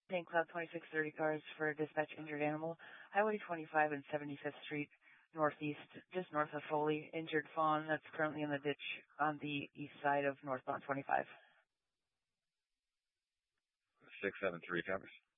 St. Cloud 2630 cars for dispatch injured animal. Highway 25 and 75th Street Northeast, just north of Foley. Injured fawn that's currently in the ditch on the east side of northbound 25. 673 covers.